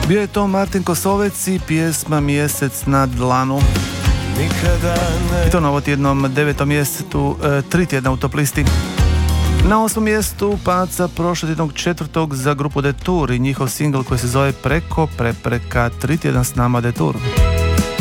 Bio je to Martin Kosovec i pjesma Mjesec na dlanu. I to na ovotjednom 9. mjestu, 3 tjedna u top listi. Na 8. mjestu pad sa prošlotjednog 4. za grupu Detour i njihov singl koji se zove Preko prepreka, 3 tjedna s nama Detour.